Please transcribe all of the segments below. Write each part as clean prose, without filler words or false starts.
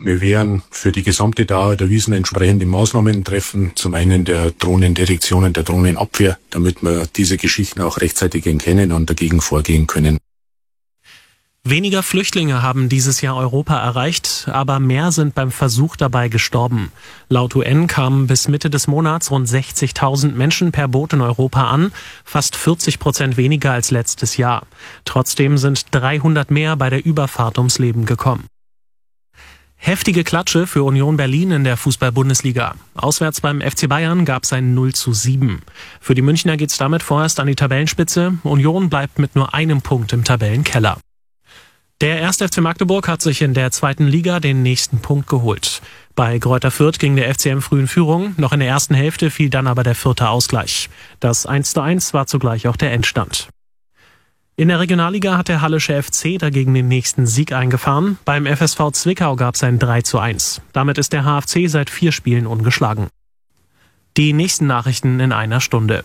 Wir werden für die gesamte Dauer der Wiesn entsprechende Maßnahmen treffen. Zum einen der Drohnendetektion und der Drohnenabwehr, damit wir diese Geschichten auch rechtzeitig erkennen und dagegen vorgehen können. Weniger Flüchtlinge haben dieses Jahr Europa erreicht, aber mehr sind beim Versuch dabei gestorben. Laut UN kamen bis Mitte des Monats rund 60.000 Menschen per Boot in Europa an, fast 40% weniger als letztes Jahr. Trotzdem sind 300 mehr bei der Überfahrt ums Leben gekommen. Heftige Klatsche für Union Berlin in der Fußball-Bundesliga. Auswärts beim FC Bayern gab es ein 0:7. Für die Münchner geht's damit vorerst an die Tabellenspitze. Union bleibt mit nur einem Punkt im Tabellenkeller. Der 1. FC Magdeburg hat sich in der 2. Liga den nächsten Punkt geholt. Bei Greuther Fürth ging der FCM früh in Führung, noch in der ersten Hälfte fiel dann aber der 4. Ausgleich. Das 1:1 war zugleich auch der Endstand. In der Regionalliga hat der Hallische FC dagegen den nächsten Sieg eingefahren. Beim FSV Zwickau gab es ein 3:1. Damit ist der HFC seit 4 Spielen ungeschlagen. Die nächsten Nachrichten in einer Stunde.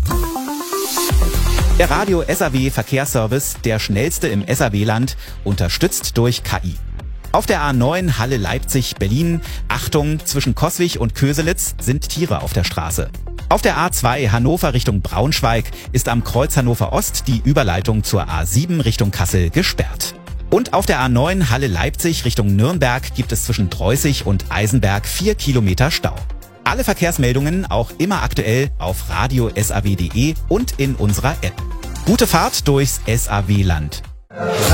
Der Radio SAW Verkehrsservice, der schnellste im SAW-Land, unterstützt durch KI. Auf der A9 Halle-Leipzig-Berlin, Achtung, zwischen Coswig und Köselitz sind Tiere auf der Straße. Auf der A2 Hannover Richtung Braunschweig ist am Kreuz Hannover Ost die Überleitung zur A7 Richtung Kassel gesperrt. Und auf der A9 Halle-Leipzig Richtung Nürnberg gibt es zwischen Dreußig und Eisenberg 4 Kilometer Stau. Alle Verkehrsmeldungen auch immer aktuell auf radio-saw.de und in unserer App. Gute Fahrt durchs SAW-Land.